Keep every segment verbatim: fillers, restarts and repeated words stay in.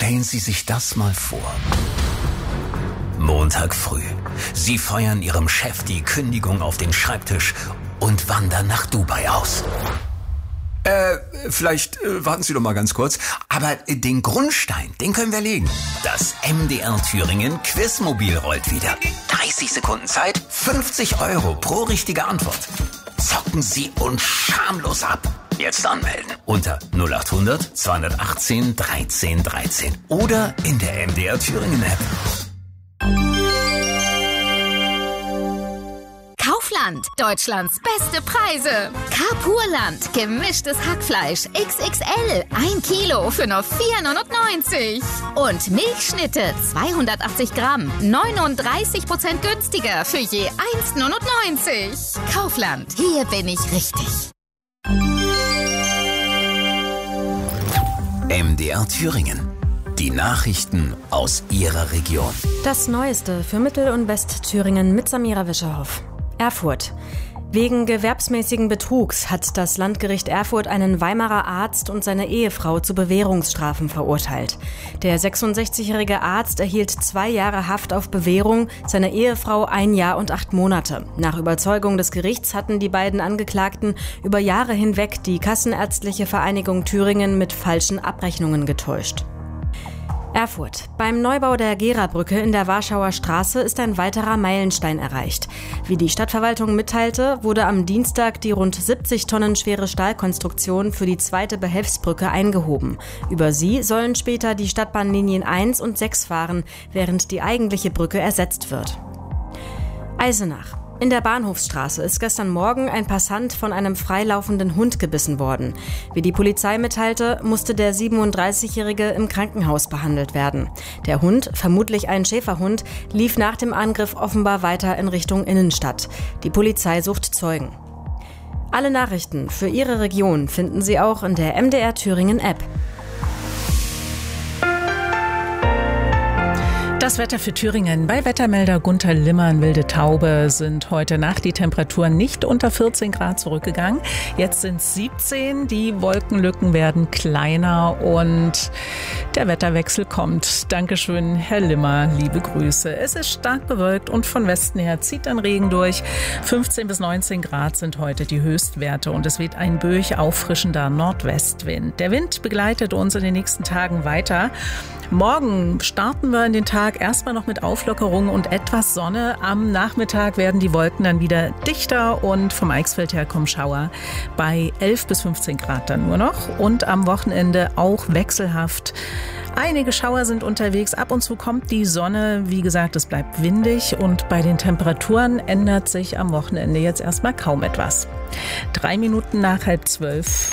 Stellen Sie sich das mal vor. Montag früh. Sie feuern Ihrem Chef die Kündigung auf den Schreibtisch und wandern nach Dubai aus. Äh, vielleicht äh, warten Sie doch mal ganz kurz. Aber äh, den Grundstein, den können wir legen. Das M D R Thüringen Quizmobil rollt wieder. dreißig Sekunden Zeit, fünfzig Euro pro richtige Antwort. Zocken Sie uns schamlos ab. Jetzt anmelden unter null acht hundert zweihundertachtzehn dreizehn dreizehn oder in der M D R Thüringen App. Kaufland, Deutschlands beste Preise. Carpurland, gemischtes Hackfleisch X X L, ein Kilo für nur vier neunundneunzig. Und Milchschnitte, zweihundertachtzig Gramm, neununddreißig Prozent günstiger für je eins neunundneunzig. Kaufland, hier bin ich richtig. M D R Thüringen. Die Nachrichten aus Ihrer Region. Das Neueste für Mittel- und Westthüringen mit Samira Wischerhoff. Erfurt. Wegen gewerbsmäßigen Betrugs hat das Landgericht Erfurt einen Weimarer Arzt und seine Ehefrau zu Bewährungsstrafen verurteilt. Der sechsundsechzigjährige Arzt erhielt zwei Jahre Haft auf Bewährung, seine Ehefrau ein Jahr und acht Monate. Nach Überzeugung des Gerichts hatten die beiden Angeklagten über Jahre hinweg die Kassenärztliche Vereinigung Thüringen mit falschen Abrechnungen getäuscht. Erfurt. Beim Neubau der Gera-Brücke in der Warschauer Straße ist ein weiterer Meilenstein erreicht. Wie die Stadtverwaltung mitteilte, wurde am Dienstag die rund siebzig Tonnen schwere Stahlkonstruktion für die zweite Behelfsbrücke eingehoben. Über sie sollen später die Stadtbahnlinien eins und sechs fahren, während die eigentliche Brücke ersetzt wird. Eisenach. In der Bahnhofsstraße ist gestern Morgen ein Passant von einem freilaufenden Hund gebissen worden. Wie die Polizei mitteilte, musste der siebenunddreißigjährige im Krankenhaus behandelt werden. Der Hund, vermutlich ein Schäferhund, lief nach dem Angriff offenbar weiter in Richtung Innenstadt. Die Polizei sucht Zeugen. Alle Nachrichten für Ihre Region finden Sie auch in der M D R Thüringen App. Das Wetter für Thüringen. Bei Wettermelder Gunther Limmern Wilde Taube sind heute Nacht die Temperaturen nicht unter vierzehn Grad zurückgegangen. Jetzt sind es siebzehn. Die Wolkenlücken werden kleiner und der Wetterwechsel kommt. Dankeschön, Herr Limmer. Liebe Grüße. Es ist stark bewölkt und von Westen her zieht dann Regen durch. fünfzehn bis neunzehn Grad sind heute die Höchstwerte und es weht ein böig auffrischender Nordwestwind. Der Wind begleitet uns in den nächsten Tagen weiter. Morgen starten wir in den Tag erstmal noch mit Auflockerung und etwas Sonne. Am Nachmittag werden die Wolken dann wieder dichter und vom Eichsfeld her kommen Schauer bei elf bis fünfzehn Grad dann nur noch. Und am Wochenende auch wechselhaft. Einige Schauer sind unterwegs. Ab und zu kommt die Sonne. Wie gesagt, es bleibt windig und bei den Temperaturen ändert sich am Wochenende jetzt erstmal kaum etwas. Drei Minuten nach halb zwölf.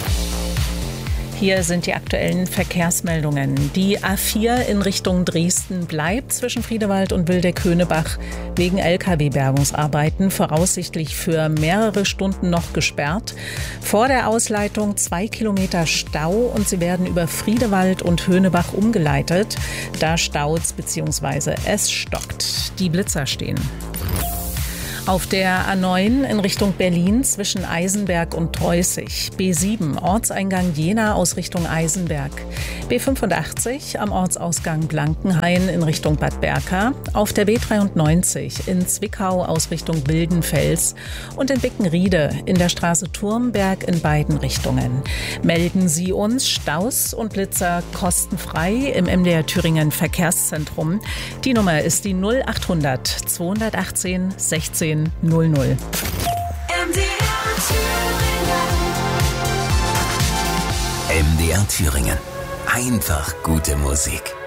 Hier sind die aktuellen Verkehrsmeldungen. Die A vier in Richtung Dresden bleibt zwischen Friedewald und Wildeck-Höhnebach wegen L K W-Bergungsarbeiten voraussichtlich für mehrere Stunden noch gesperrt. Vor der Ausleitung zwei Kilometer Stau und sie werden über Friedewald und Höhnebach umgeleitet. Da staut's bzw. es stockt. Die Blitzer stehen. Auf der A neun in Richtung Berlin zwischen Eisenberg und Treußig. B sieben Ortseingang Jena aus Richtung Eisenberg. B fünfundachtzig am Ortsausgang Blankenhain in Richtung Bad Berka. Auf der B dreiundneunzig in Zwickau aus Richtung Wildenfels. Und in Bickenriede in der Straße Turmberg in beiden Richtungen. Melden Sie uns Staus und Blitzer kostenfrei im M D R Thüringen Verkehrszentrum. Die Nummer ist die null achthundert zweihundertachtzehn sechzehn null null. M D R Thüringen. Einfach gute Musik.